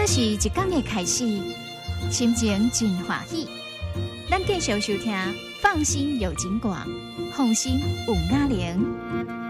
若是一天的开始，心情真欢喜。咱继续收听，放心有情广，放心有雅玲。